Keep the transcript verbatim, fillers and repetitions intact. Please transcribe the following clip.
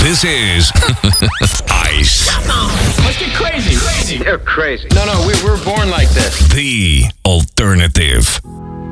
This is Ice. Come on. Let's get crazy. Crazy. You're crazy. No, no, we were born like this. The alternative.